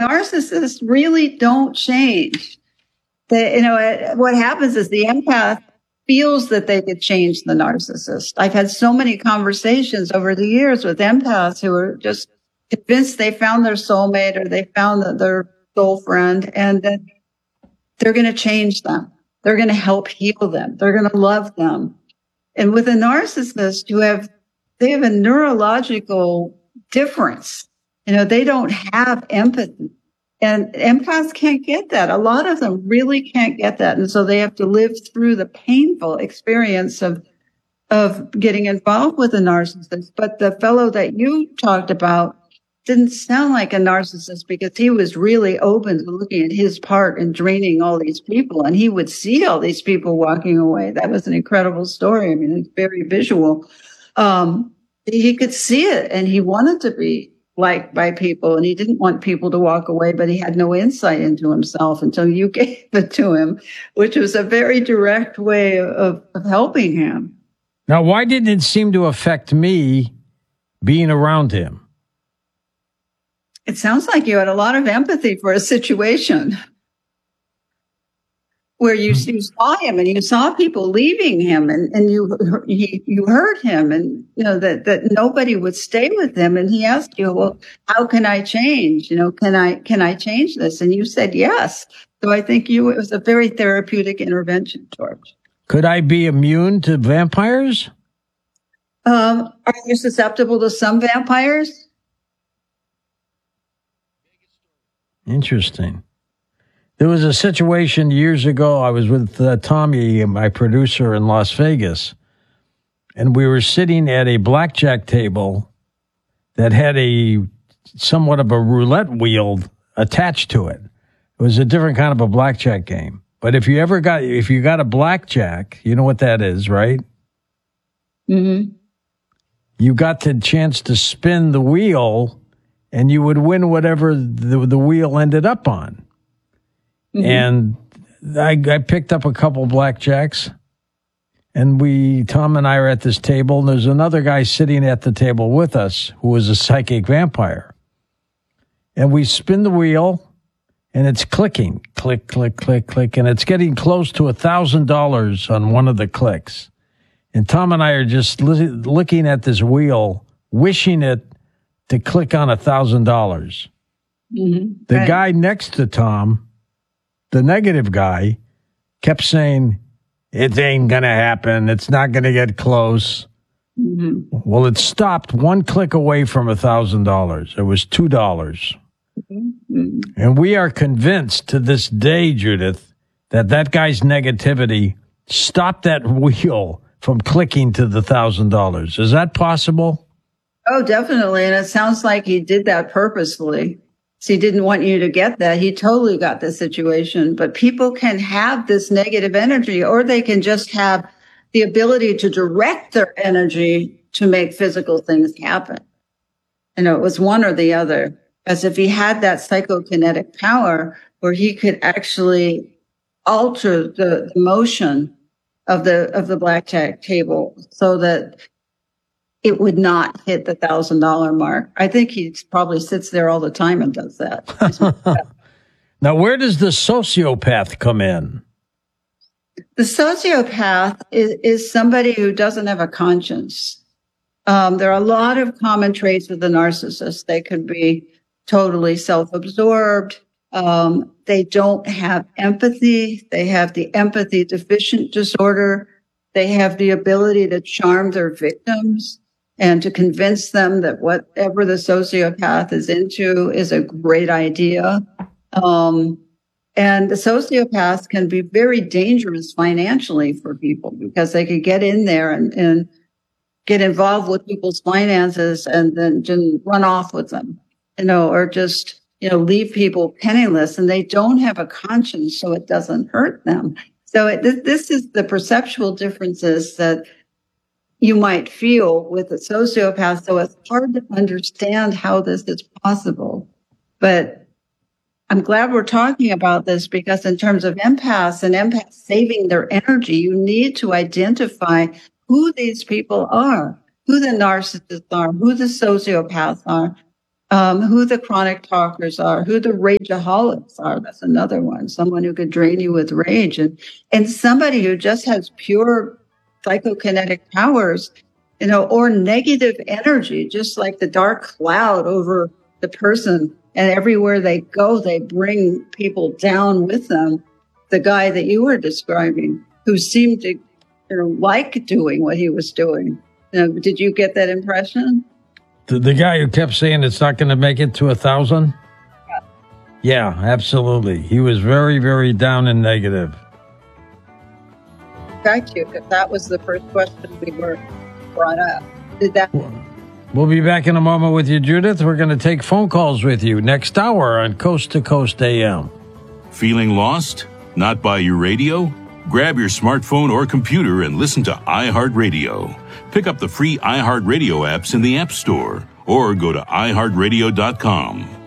narcissists really don't change. What happens is the empath feels that they could change the narcissist. I've had so many conversations over the years with empaths who are just convinced they found their soulmate or they found their soul friend, and that they're going to change them. They're going to help heal them. They're going to love them. And with a narcissist they have a neurological difference. They don't have empathy. And empaths can't get that. A lot of them really can't get that. And so they have to live through the painful experience of getting involved with a narcissist. But the fellow that you talked about didn't sound like a narcissist because he was really open to looking at his part in draining all these people. And he would see all these people walking away. That was an incredible story. I mean, it's very visual. He could see it, and he wanted to be liked by people, and he didn't want people to walk away, but he had no insight into himself until you gave it to him, which was a very direct way of helping him. Now, why didn't it seem to affect me being around him? It sounds like you had a lot of empathy for a situation where you saw him and you saw people leaving him, and you heard him, and that nobody would stay with him, and he asked you, well, how can I change? Can I change this? And you said yes. So I think it was a very therapeutic intervention, George. Could I be immune to vampires? Are you susceptible to some vampires? Interesting. There was a situation years ago. I was with Tommy, my producer, in Las Vegas, and we were sitting at a blackjack table that had somewhat of a roulette wheel attached to it. It was a different kind of a blackjack game. But if you got a blackjack, you know what that is, right? Mm-hmm. You got the chance to spin the wheel, and you would win whatever the wheel ended up on. Mm-hmm. And I picked up a couple blackjacks, and Tom and I are at this table, and there's another guy sitting at the table with us who was a psychic vampire. And we spin the wheel, and it's clicking, click, click, click, click, and it's getting close to $1,000 on one of the clicks. And Tom and I are just looking at this wheel, wishing it to click on $1,000. Mm-hmm. The guy next to Tom, the negative guy, kept saying, it ain't going to happen. It's not going to get close. Mm-hmm. Well, it stopped one click away from $1,000. It was $2. Mm-hmm. And we are convinced to this day, Judith, that guy's negativity stopped that wheel from clicking to the $1,000. Is that possible? Oh, definitely. And it sounds like he did that purposefully. So he didn't want you to get that. He totally got the situation. But people can have this negative energy, or they can just have the ability to direct their energy to make physical things happen. It was one or the other. As if he had that psychokinetic power where he could actually alter the motion of the blackjack table so that it would not hit the $1,000 mark. I think he probably sits there all the time and does that. Now, where does the sociopath come in? The sociopath is somebody who doesn't have a conscience. There are a lot of common traits with the narcissist. They could be totally self-absorbed. They don't have empathy. They have the empathy deficient disorder. They have the ability to charm their victims and to convince them that whatever the sociopath is into is a great idea. And the sociopaths can be very dangerous financially for people because they could get in there and get involved with people's finances and then just run off with them, or just, leave people penniless, and they don't have a conscience, so it doesn't hurt them. So this is the perceptual differences that you might feel with a sociopath. So it's hard to understand how this is possible. But I'm glad we're talking about this because in terms of empaths and empaths saving their energy, you need to identify who these people are, who the narcissists are, who the sociopaths are, who the chronic talkers are, who the rageaholics are. That's another one. Someone who could drain you with rage, and somebody who just has pure psychokinetic powers, or negative energy, just like the dark cloud over the person. And everywhere they go, they bring people down with them. The guy that you were describing, who seemed to like doing what he was doing. Did you get that impression? The guy who kept saying it's not going to make it to 1,000? Yeah, absolutely. He was very, very down and negative. Got you, because that was the first question we were brought up. Did that? We'll be back in a moment with you, Judith. We're going to take phone calls with you next hour on Coast to Coast AM. Feeling lost? Not by your radio? Grab your smartphone or computer and listen to iHeartRadio. Pick up the free iHeartRadio apps in the App Store or go to iHeartRadio.com.